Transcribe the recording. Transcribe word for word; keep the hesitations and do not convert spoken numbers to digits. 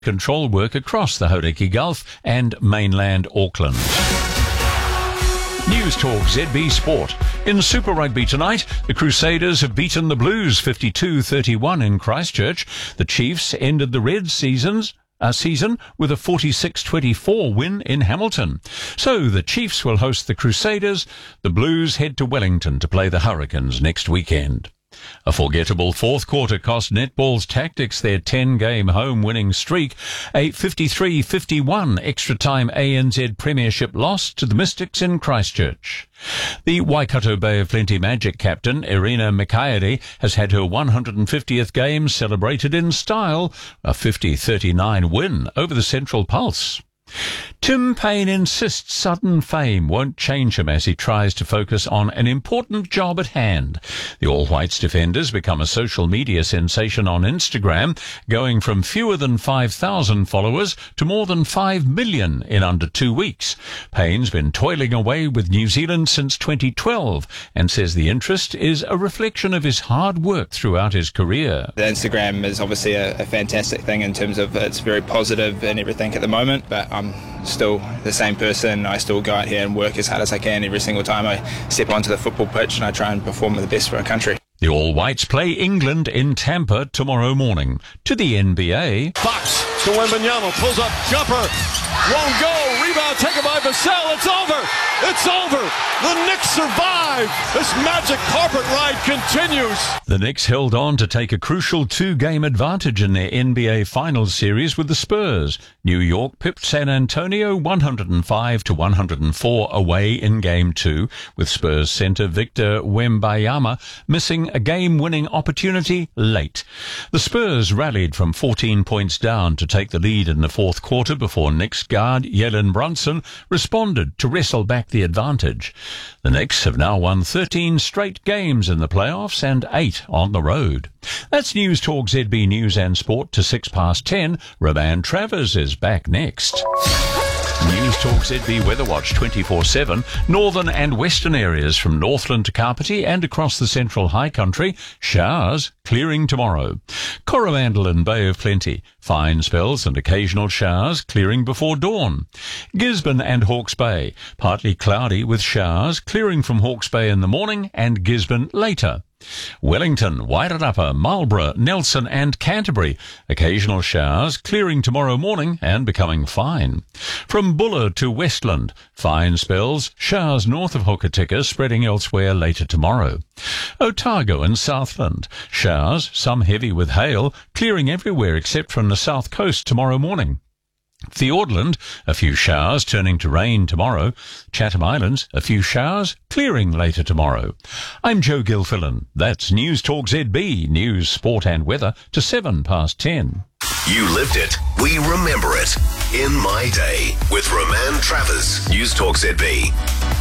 control work across the Hauraki Gulf and mainland Auckland. News Talk Z B Sport. In Super Rugby tonight, the Crusaders have beaten the Blues fifty-two thirty-one in Christchurch. The Chiefs ended the Reds seasons uh, season with a forty-six twenty-four win in Hamilton. So the Chiefs will host the Crusaders. The Blues head to Wellington to play the Hurricanes next weekend. A forgettable fourth quarter cost Netball's Tactics their ten-game home-winning streak. A fifty-three fifty-one extra-time A N Z Premiership loss to the Mystics in Christchurch. The Waikato Bay of Plenty Magic captain, Irina Mikaeli, has had her one hundred fiftieth game celebrated in style, a fifty thirty-nine win over the Central Pulse. Tim Payne insists sudden fame won't change him as he tries to focus on an important job at hand. The All Whites defenders become a social media sensation on Instagram, going from fewer than five thousand followers to more than five million in under two weeks. Payne's been toiling away with New Zealand since twenty twelve and says the interest is a reflection of his hard work throughout his career. The Instagram is obviously a, a fantastic thing in terms of it's very positive and everything at the moment, but I'm still the same person. I still go out here and work as hard as I can every single time I step onto the football pitch, and I try and perform the best for our country. The All Whites play England in Tampa tomorrow morning. To the N B A. Fox to Wembanyama, pulls up, jumper, won't go, rebound taken by Vassell, it's over, it's over, the Knicks survive, this magic carpet ride continues. The Knicks held on to take a crucial two-game advantage in their N B A Finals series with the Spurs. New York pipped San Antonio one hundred five to one hundred four away in Game two, with Spurs center Victor Wembanyama missing a game-winning opportunity late. The Spurs rallied from fourteen points down to take the lead in the fourth quarter before Knicks guard Jalen Brunson responded to wrestle back the advantage. The Knicks have now won thirteen straight games in the playoffs and eight on the road. That's News Talk Z B News and Sport to six past ten. Roman Travers is back next. News Talk Z B Weather Watch twenty-four seven. Northern and western areas from Northland to Kapiti and across the central high country. Showers clearing tomorrow. Coromandel and Bay of Plenty. Fine spells and occasional showers clearing before dawn. Gisborne and Hawke's Bay. Partly cloudy with showers clearing from Hawke's Bay in the morning and Gisborne later. Wellington, Wairarapa, Marlborough, Nelson and Canterbury. Occasional showers clearing tomorrow morning and becoming fine. From Buller to Westland, fine spells, showers north of Hokitika spreading elsewhere later tomorrow. Otago and Southland, showers, some heavy with hail, clearing everywhere except from the south coast tomorrow morning. Fiordland, a few showers turning to rain tomorrow. Chatham Islands, a few showers clearing later tomorrow. I'm Joe Gilfillan. That's News Talk Z B, news, sport and weather to seven past ten. You lived it. We remember it. In My Day with Roman Travers. News Talk Z B.